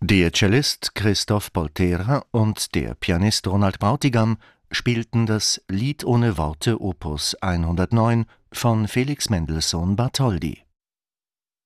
Der Cellist Christoph Poltera und der Pianist Ronald Bräutigam spielten das Lied ohne Worte Opus 109 von Felix Mendelssohn Bartholdy.